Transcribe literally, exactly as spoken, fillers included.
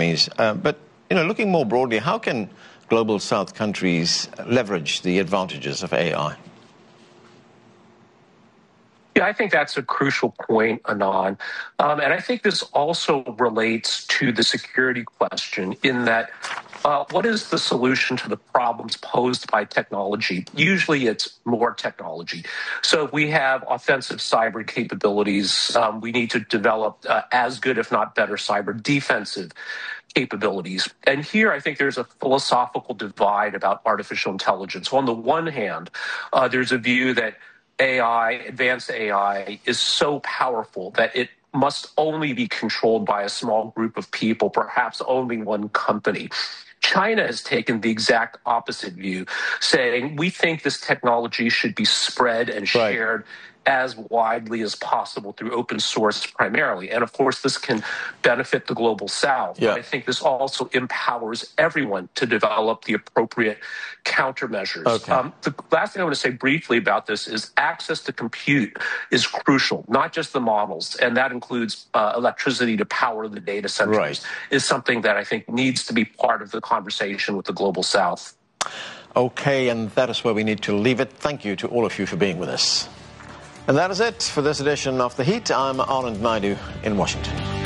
economies. Uh, but, you know, looking more broadly, how can global South countries leverage the advantages of A I? Yeah, I think that's a crucial point, Anand. Um, and I think this also relates to the security question in that uh, what is the solution to the problems posed by technology? Usually it's more technology. So if we have offensive cyber capabilities, um, we need to develop uh, as good, if not better, cyber defensive capabilities. And here I think there's a philosophical divide about artificial intelligence. So on the one hand, uh, there's a view that A I, advanced A I, is so powerful that it must only be controlled by a small group of people, perhaps only one company. China has taken the exact opposite view, saying we think this technology should be spread and shared right. as widely as possible through open source primarily. And of course, this can benefit the global South. Yeah. But I think this also empowers everyone to develop the appropriate countermeasures. Okay. Um, the last thing I want to say briefly about this is access to compute is crucial, not just the models, and that includes uh, electricity to power the data centers, right. is something that I think needs to be part of the conversation with the global South. Okay, and that is where we need to leave it. Thank you to all of you for being with us. And that is it for this edition of The Heat. I'm Anand Naidu in Washington.